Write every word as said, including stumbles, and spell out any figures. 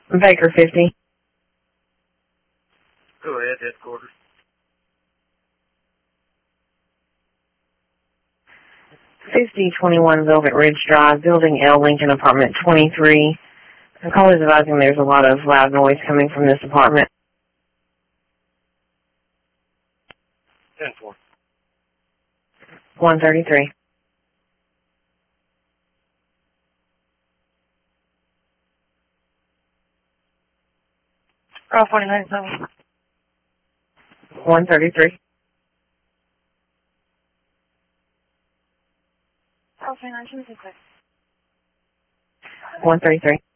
Baker fifty. Go ahead, headquarters. fifty twenty-one Velvet Ridge Drive, Building L, Lincoln, Apartment twenty-three. The call is advising there's a lot of loud noise coming from this apartment. ten four. one thirty-three. Oh, forty-nine, seven. one thirty-three. Oh, forty-nine, seven, six. one thirty-three.